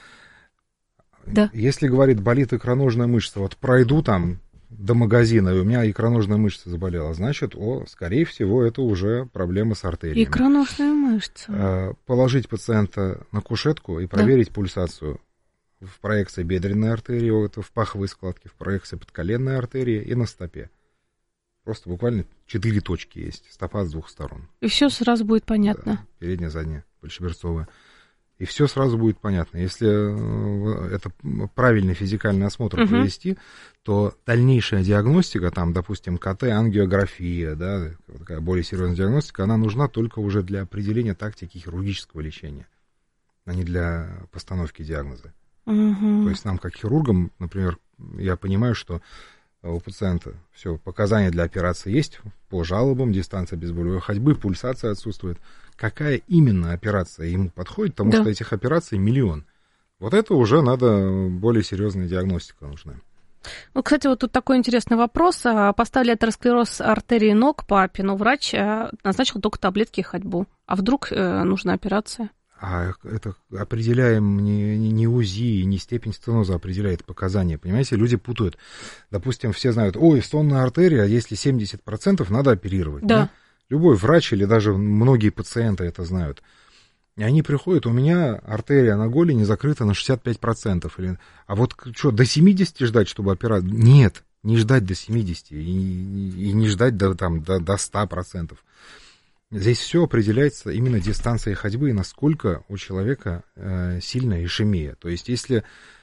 Да. Если, говорит, болит икроножная мышца, вот пройду там до магазина, и у меня икроножная мышца заболела, значит, скорее всего, это уже проблема с артериями. Икроножная мышца. Положить пациента на кушетку и проверить пульсацию в проекции бедренной артерии, это в паховой складке, в проекции подколенной артерии и на стопе. Просто буквально 4 точки есть, стопа с двух сторон. И все сразу будет понятно. Да, передняя, задняя, большеберцовая. И все сразу будет понятно. Если это правильный физикальный осмотр провести, то дальнейшая диагностика, там, допустим, КТ, ангиография, да, такая более серьезная диагностика, она нужна только уже для определения тактики хирургического лечения, а не для постановки диагноза. То есть нам, как хирургам, например, я понимаю, что у пациента все, показания для операции есть по жалобам, дистанция безболевой ходьбы, пульсация отсутствует. Какая именно операция ему подходит, потому что этих операций миллион. Вот это уже надо более серьезная диагностика нужна. Ну, кстати, вот тут такой интересный вопрос. Поставили атеросклероз артерии ног папе, но врач назначил только таблетки и ходьбу. А вдруг нужна операция? А это определяем не УЗИ, не степень стеноза определяет показания. Понимаете, люди путают. Допустим, все знают: ой, сонная артерия, если 70%, надо оперировать. Да. Любой врач или даже многие пациенты это знают. И они приходят: у меня артерия на голени закрыта на 65%. А вот что, до 70 ждать, чтобы операция? Нет, не ждать до 70 и не ждать до 100%. Здесь все определяется именно дистанцией ходьбы и насколько у человека сильная ишемия. То есть, если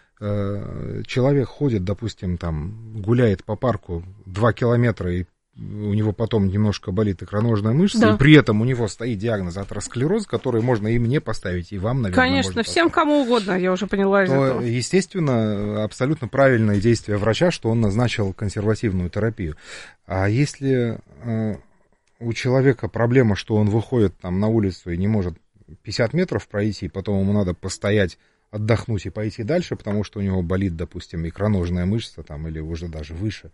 человек ходит, допустим, там, гуляет по парку 2 километра, и у него потом немножко болит икроножная мышца, и при этом у него стоит диагноз атеросклероз, который можно и мне поставить, и вам, наверное, конечно, можно всем кому угодно, я уже поняла из этого. Естественно, абсолютно правильное действие врача, что он назначил консервативную терапию. А если у человека проблема, что он выходит там на улицу и не может 50 метров пройти, потом ему надо постоять, отдохнуть и пойти дальше, потому что у него болит, допустим, икроножная мышца там, или уже даже выше,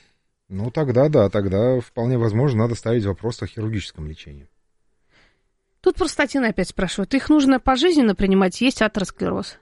тогда вполне возможно надо ставить вопрос о хирургическом лечении. Тут простатины опять спрашивают. Их нужно пожизненно принимать, есть атеросклероз?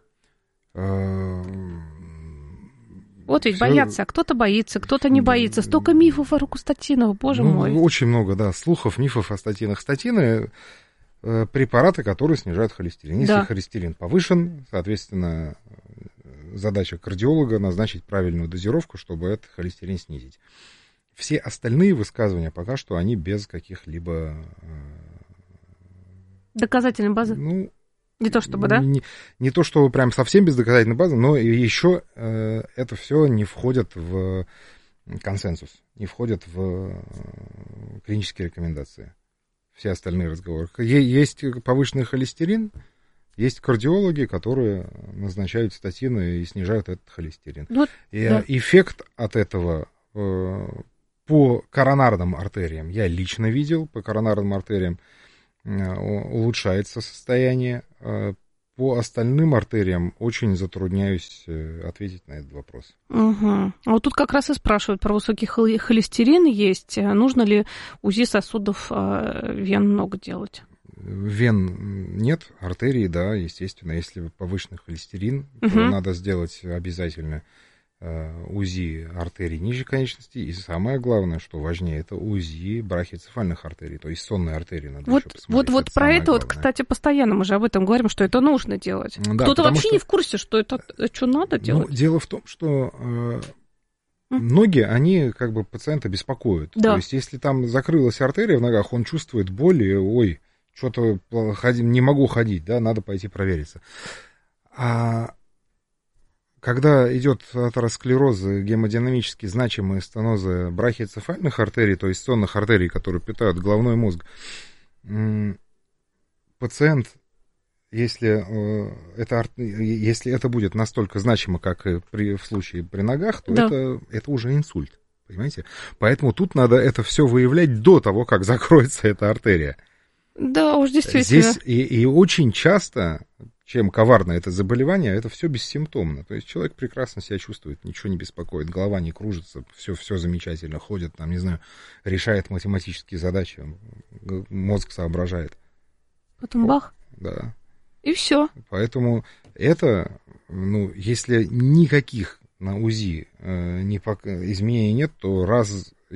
Вот ведь боятся, кто-то боится, кто-то не боится. Столько мифов о рукостатинах, боже мой. Очень много, слухов, мифов о статинах. Статины — препараты, которые снижают холестерин. Если холестерин повышен, соответственно, задача кардиолога — назначить правильную дозировку, чтобы этот холестерин снизить. Все остальные высказывания пока что они без каких-либо... доказательной базы? Не то чтобы, да? Не то чтобы прям совсем без доказательной базы, но еще это все не входит в консенсус, не входит в клинические рекомендации. Все остальные разговоры. Есть повышенный холестерин, есть кардиологи, которые назначают статины и снижают этот холестерин. Вот, да. Эффект от этого по коронарным артериям я лично видел, по коронарным артериям улучшается состояние. По остальным артериям очень затрудняюсь ответить на этот вопрос. Угу. А вот тут как раз и спрашивают про высокий холестерин есть. Нужно ли УЗИ сосудов вен много делать? Вен нет, артерии, да, естественно. Если повышенный холестерин, то надо сделать обязательно УЗИ артерий нижней конечности. И самое главное, что важнее, это УЗИ брахиоцефальных артерий, то есть сонные артерии надо еще посмотреть. Вот про это, вот, кстати, постоянно мы же об этом говорим, что это нужно делать. Да, кто-то вообще не в курсе, что это что надо делать. Ну, дело в том, что ноги, они как бы пациента беспокоят. Да. То есть если там закрылась артерия в ногах, он чувствует боль, и ой, что-то не могу ходить, да, надо пойти провериться. А когда идет атеросклероз, гемодинамически значимые стенозы брахиоцефальных артерий, то есть сонных артерий, которые питают головной мозг, пациент, если это будет настолько значимо, как и в случае при ногах, то да. это уже инсульт, понимаете? Поэтому тут надо это все выявлять до того, как закроется эта артерия. Да, уж действительно. Здесь и очень часто, чем коварно это заболевание, это все бессимптомно. То есть человек прекрасно себя чувствует, ничего не беспокоит, голова не кружится, все замечательно, ходит, там, не знаю, решает математические задачи, мозг соображает. Потом бах. Да. И все. Поэтому это, если никаких на УЗИ изменений нет, то раз в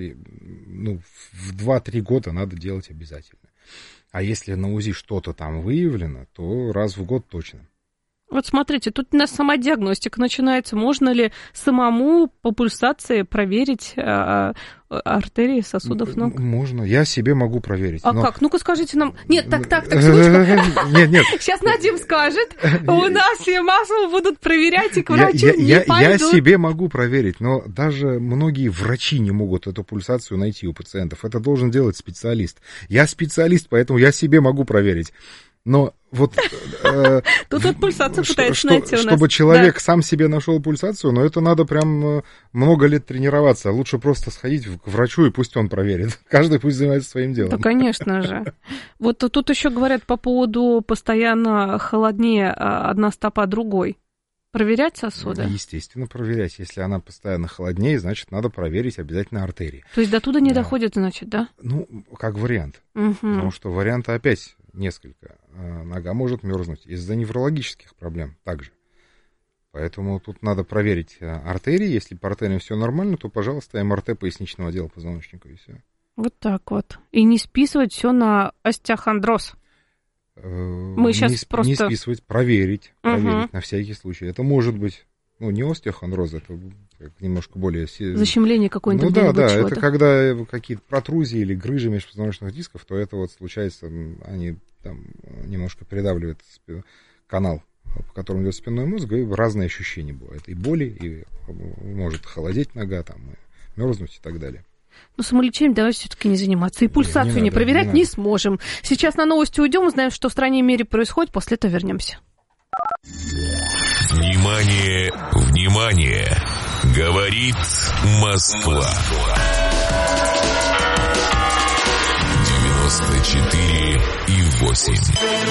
2-3 года надо делать обязательно. А если на УЗИ что-то там выявлено, то раз в год точно. Вот смотрите, тут у нас самодиагностика начинается. Можно ли самому по пульсации проверить артерии сосудов ног? Можно. Я себе могу проверить. А как? Ну-ка скажите нам. Нет, так, секундочку. Нет. Сейчас Надим скажет. У нас все массово будут проверять, и к врачу не пойдут. Я себе могу проверить, но даже многие врачи не могут эту пульсацию найти у пациентов. Это должен делать специалист. Я специалист, поэтому я себе могу проверить. Но вот... Тут вот пульсацию пытается найти у нас. Чтобы человек сам себе нашел пульсацию, но это надо прям много лет тренироваться. Лучше просто сходить к врачу, и пусть он проверит. Каждый пусть занимается своим делом. Да, конечно же. Вот тут еще говорят по поводу постоянно холоднее одна стопа другой. Проверять сосуды? Естественно, проверять. Если она постоянно холоднее, значит, надо проверить обязательно артерии. То есть до туда не доходит, значит, да? Ну, как вариант. Потому что варианта опять несколько. Нога может мерзнуть из-за неврологических проблем также. Поэтому тут надо проверить артерии. Если по артериям все нормально, то, пожалуйста, МРТ поясничного отдела позвоночника, и все. Вот так вот. И не списывать все на остеохондроз. Мы сейчас не списывать, проверить на всякий случай. Это может быть, не остеохондроз, это немножко более... Защемление какое-нибудь. Это когда какие-то протрузии или грыжи межпозвоночных дисков, то это вот случается, они там немножко придавливают канал, по которому идет спинной мозг, и разные ощущения бывают. И боли, и может холодеть нога, там, и мерзнуть и так далее. Но самолечением давайте все-таки не заниматься. И пульсацию не проверять не сможем. Сейчас на новости уйдем, узнаем, что в стране и мире происходит. После этого вернемся. Внимание, внимание! Говорит Москва. 94,8.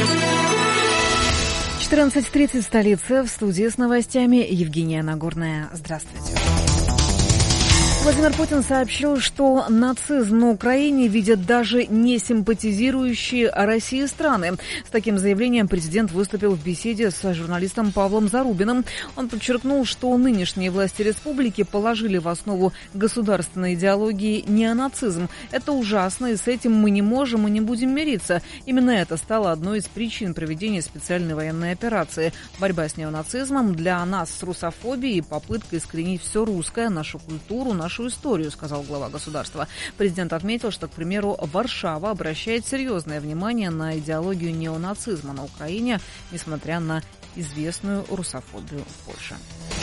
14:30 в столице. В студии с новостями Евгения Нагорная. Здравствуйте. Владимир Путин сообщил, что нацизм на Украине видят даже не симпатизирующие России страны. С таким заявлением президент выступил в беседе с журналистом Павлом Зарубиным. Он подчеркнул, что нынешние власти республики положили в основу государственной идеологии неонацизм. Это ужасно, и с этим мы не можем и не будем мириться. Именно это стало одной из причин проведения специальной военной операции. Борьба с неонацизмом для нас с русофобией и попытка искоренить все русское, нашу культуру, наш нашу историю, сказал глава государства. Президент отметил, что, к примеру, Варшава обращает серьезное внимание на идеологию неонацизма на Украине, несмотря на известную русофобию в Польше.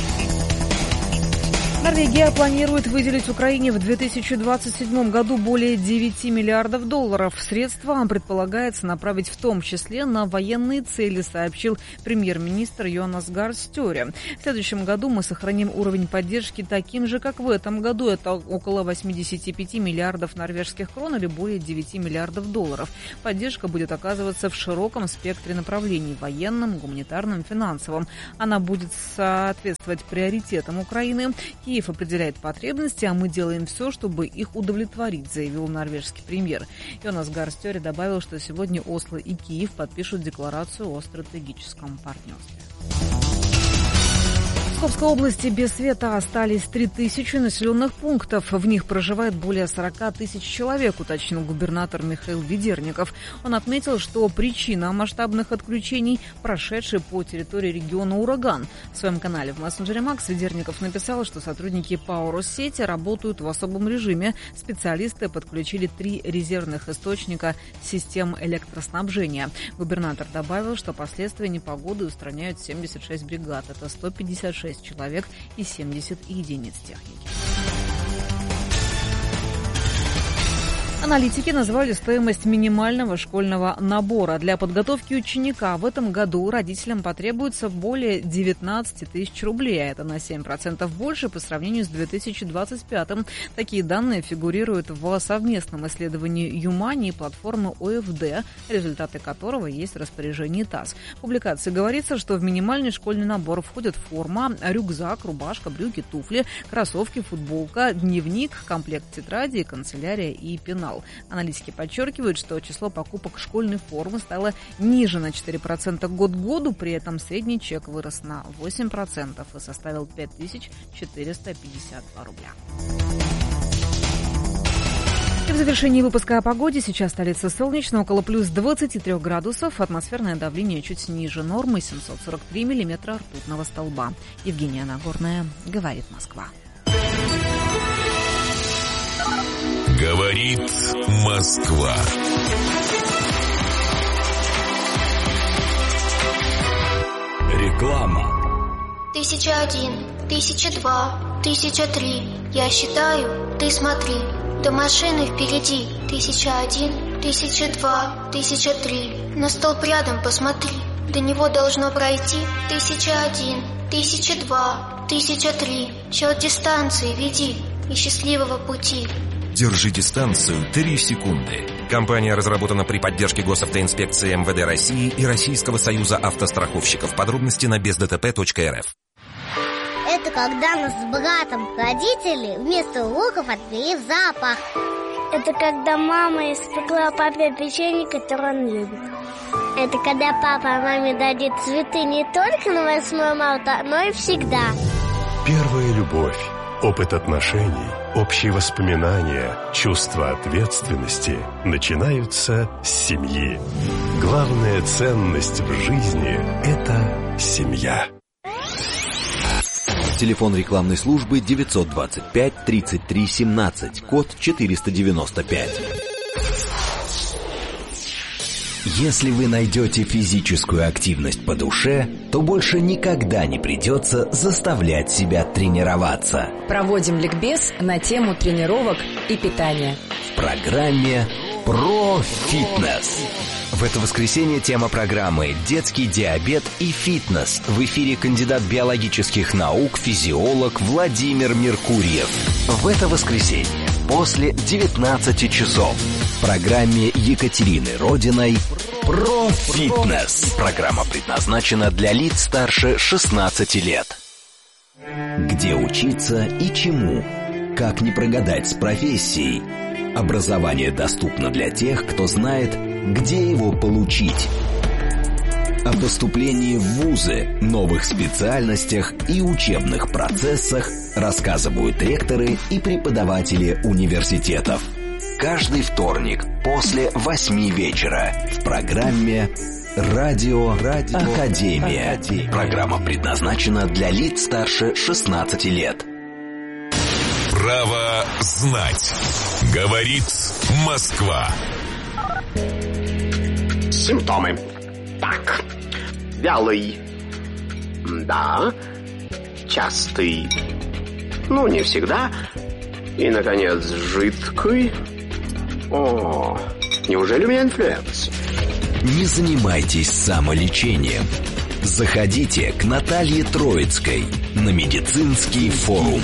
Норвегия планирует выделить Украине в 2027 году более 9 миллиардов долларов. Средства предполагается направить в том числе на военные цели, сообщил премьер-министр Йонас Гар Стёре. В следующем году мы сохраним уровень поддержки таким же, как в этом году. Это около 85 миллиардов норвежских крон или более 9 миллиардов долларов. Поддержка будет оказываться в широком спектре направлений – военном, гуманитарном, финансовом. Она будет соответствовать приоритетам Украины. Киев определяет потребности, а мы делаем все, чтобы их удовлетворить, заявил норвежский премьер. Йонас Гар Стёре добавил, что сегодня Осло и Киев подпишут декларацию о стратегическом партнерстве. В Псковской области без света остались 3000 населенных пунктов. В них проживает более 40 тысяч человек, уточнил губернатор Михаил Ведерников. Он отметил, что причина масштабных отключений – прошедший по территории региона ураган. В своем канале в мессенджере Макс Ведерников написал, что сотрудники ПАО «Россети» работают в особом режиме. Специалисты подключили 3 резервных источника систем электроснабжения. Губернатор добавил, что последствия непогоды устраняют 76 бригад. Это 156 человек и 70 единиц техники. Аналитики назвали стоимость минимального школьного набора. Для подготовки ученика в этом году родителям потребуется более 19 тысяч рублей, а это на 7% больше по сравнению с 2025. Такие данные фигурируют в совместном исследовании Юмани и платформы ОФД, результаты которого есть в распоряжении ТАСС. В публикации говорится, что в минимальный школьный набор входят форма, рюкзак, рубашка, брюки, туфли, кроссовки, футболка, дневник, комплект тетради, канцелярия и пенал. Аналитики подчеркивают, что число покупок школьной формы стало ниже на 4% год к году, при этом средний чек вырос на 8% и составил 5452 рубля. И в завершении выпуска о погоде. Сейчас столица солнечно, около плюс 23 градусов. Атмосферное давление чуть ниже нормы, 743 миллиметра ртутного столба. Евгения Нагорная, говорит Москва. Говорит Москва. Реклама. 1001, 1002, 1003. Я считаю, ты смотри. До машины впереди. 1001, 1002, 1003. На столб рядом посмотри. До него должно пройти 1001, 1002, 1003. Счет дистанции веди и счастливого пути. Держи дистанцию 3 секунды. Компания разработана при поддержке Госавтоинспекции МВД России и Российского союза автостраховщиков. Подробности на бездтп.рф. Это когда нас с братом родители вместо уроков отвели в зоопарк. Это когда мама испекла папе печенье, которое он любит. Это когда папа маме дадит цветы не только на 8 марта, но и всегда. Первая любовь, опыт отношений, общие воспоминания, чувство ответственности начинаются с семьи. Главная ценность в жизни – это семья. Телефон рекламной службы 925 33 17, код 495. Если вы найдете физическую активность по душе, то больше никогда не придется заставлять себя тренироваться. Проводим ликбез на тему тренировок и питания. В программе «Про фитнес». В это воскресенье тема программы «Детский диабет и фитнес». В эфире кандидат биологических наук, физиолог Владимир Меркурьев. В это воскресенье после 19 часов в программе Екатерины Родиной «Про фитнес». Программа предназначена для лиц старше 16 лет. Где учиться и чему? Как не прогадать с профессией? Образование доступно для тех, кто знает, где его получить. О поступлении в вузы, новых специальностях и учебных процессах рассказывают ректоры и преподаватели университетов. Каждый вторник после 8 вечера в программе «Радио Академия». Программа предназначена для лиц старше 16 лет. Право знать. Говорит Москва. Симптомы. Так. Вялый. Да. Частый. Ну, не всегда. И, наконец, жидкий. О, неужели у меня инфлюенс? Не занимайтесь самолечением. Заходите к Наталье Троицкой на медицинский форум.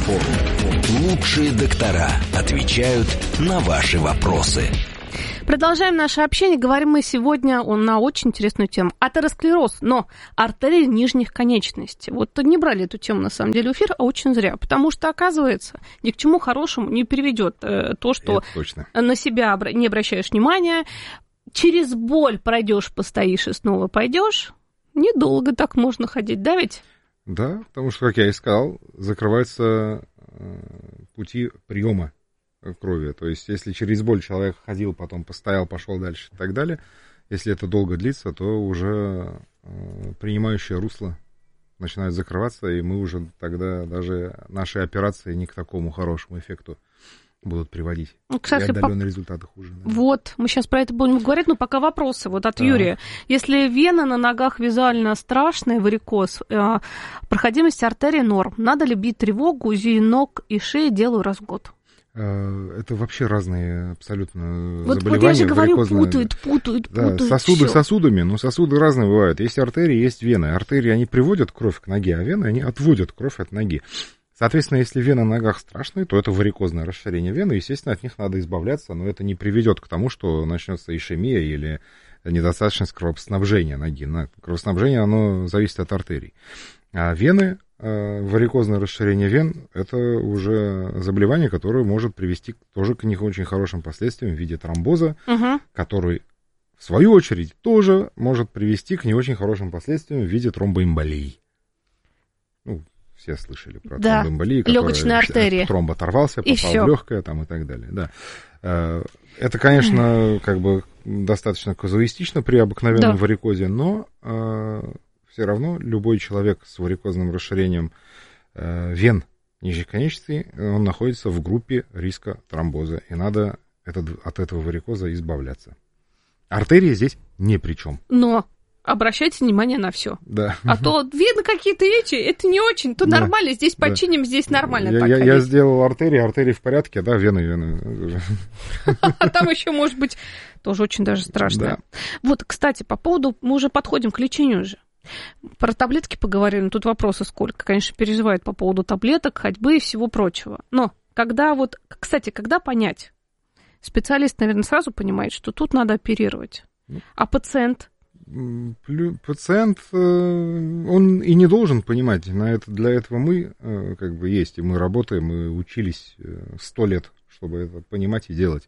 Лучшие доктора отвечают на ваши вопросы. Продолжаем наше общение. Говорим мы сегодня на очень интересную тему. Атеросклероз, но артерии нижних конечностей. Вот не брали эту тему, на самом деле, в эфир, а очень зря. Потому что, оказывается, ни к чему хорошему не приведет то, что на себя не обращаешь внимания. Через боль пройдешь, постоишь и снова пойдешь. Недолго так можно ходить, да ведь? Да, потому что, как я и сказал, закрываются пути приема крови. То есть, если через боль человек ходил, потом постоял, пошел дальше и так далее, если это долго длится, то уже принимающее русло начинает закрываться, и мы уже тогда даже наши операции не к такому хорошему эффекту будут приводить. Кстати, и отдаленные результаты хуже. Да. Вот, мы сейчас про это будем говорить, но пока вопросы вот от Юрия. Если вена на ногах визуально страшная, варикоз, проходимость артерии норм, надо ли бить тревогу, УЗИ ног и шеи делаю раз в год? Это вообще разные абсолютно вот, заболевания. Вот я же говорю, путают. Да, сосуды сосудами, но сосуды разные бывают. Есть артерии, есть вены. Артерии, они приводят кровь к ноге, а вены, они отводят кровь от ноги. Соответственно, если вены на ногах страшные, то это варикозное расширение вены, естественно, от них надо избавляться, но это не приведет к тому, что начнется ишемия или недостаточность кровоснабжения ноги. Кровоснабжение, оно зависит от артерий. А вены, варикозное расширение вен, это уже заболевание, которое может привести тоже к не очень хорошим последствиям в виде тромбоза, который, в свою очередь, тоже может привести к не очень хорошим последствиям в виде тромбоэмболии. Ну, все слышали про тромбоэмболии, легочная артерия. Тромб оторвался, попал в легкое там, и так далее. Да. Это, конечно, как бы достаточно казуистично при обыкновенном варикозе, но все равно любой человек с варикозным расширением вен нижних конечностей, он находится в группе риска тромбоза, и надо от этого варикоза избавляться. Артерия здесь ни при чем. Но обращайте внимание на все. Да. А то вены какие-то эти, это не очень, то нормально, здесь починим, здесь нормально. Я сделал артерии в порядке, да, вены. А там еще, может быть, тоже очень даже страшно. Вот, кстати, по поводу, мы уже подходим к лечению уже. Про таблетки поговорили, но тут вопросы сколько. Конечно, переживают по поводу таблеток, ходьбы и всего прочего. Но когда вот, кстати, когда понять? Специалист, наверное, сразу понимает, что тут надо оперировать. А пациент? Пациент, он и не должен понимать. Для этого мы как бы есть, и мы работаем, мы учились 100 лет, чтобы это понимать и делать.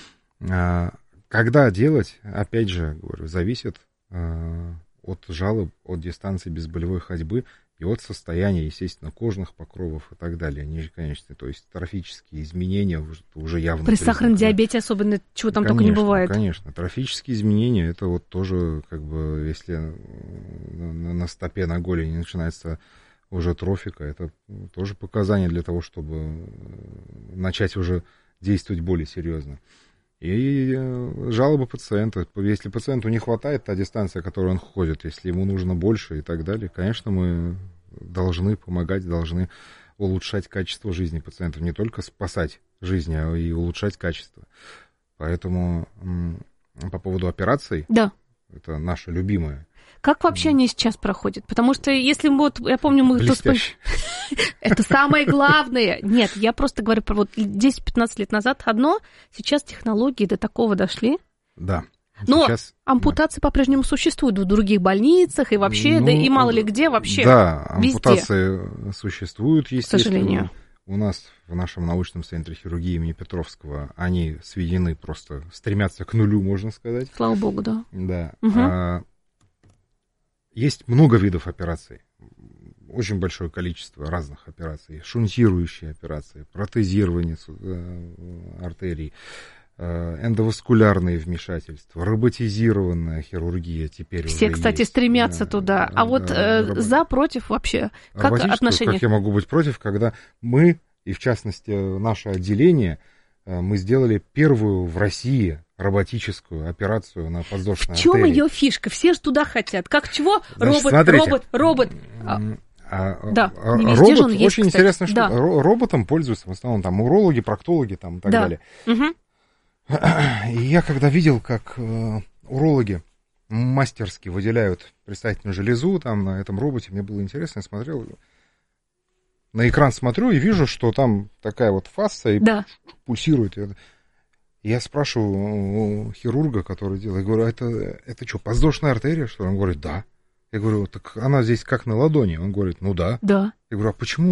Когда делать, опять же, говорю, зависит от жалоб, от дистанции безболевой ходьбы и от состояния, естественно, кожных покровов и так далее, ниже конечностей. То есть трофические изменения уже явно... При сахарном диабете особенно, чего там только не бывает. Конечно, трофические изменения, это вот тоже, как бы, если на стопе, на голени начинается уже трофика, это тоже показание для того, чтобы начать уже действовать более серьезно. И жалобы пациента. Если пациенту не хватает та дистанция, которую он ходит, если ему нужно больше и так далее, конечно, мы должны помогать, должны улучшать качество жизни пациентов. Не только спасать жизнь, а и улучшать качество. Поэтому по поводу операций, это наша любимая. Как вообще они сейчас проходят? Потому что если вот, я помню, мы... Это самое главное. Нет, я просто говорю про вот 10-15 лет назад одно, сейчас технологии до такого дошли. Да. Но сейчас, ампутации по-прежнему существуют в других больницах и вообще, да и мало ли где вообще. Да, ампутации существуют, естественно. К сожалению. У нас в нашем научном центре хирургии имени Петровского они сведены просто, стремятся к нулю, можно сказать. Слава богу, да. Да. Угу. Есть много видов операций, очень большое количество разных операций, шунтирующие операции, протезирование артерий, эндоваскулярные вмешательства, роботизированная хирургия теперь все, уже кстати, есть. стремятся туда. А вот за, против вообще? Как отношения? Как я могу быть против, когда мы И, в частности, наше отделение, мы сделали первую в России роботическую операцию на подвздошной артерии. В чем ее фишка? Все же туда хотят. Как чего? Значит, Робот. Да, не везде робот же он есть, очень кстати. интересно, что Да. роботом пользуются в основном там урологи, проктологи там, и так далее. И я когда видел, как урологи мастерски выделяют предстательную железу там на этом роботе, мне было интересно, я смотрел, на экран смотрю и вижу, что там такая вот фасция и пульсирует. Я спрашиваю у хирурга, который делает, я говорю, это что, подвздошная артерия, что ли? Он говорит, да. Я говорю, так она здесь как на ладони. Он говорит, ну да. Да. Я говорю, а почему